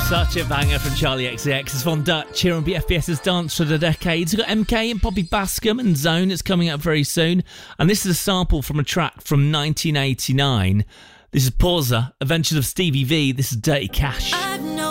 Such a banger from Charlie XCX. It's Von Dutch here on BFBS's Dance for the Decades. We've got MK and Poppy Bascom and Zone. It's coming up very soon. And this is a sample from a track from 1989. This is Pausa, Adventures of Stevie V. This is Dirty Cash.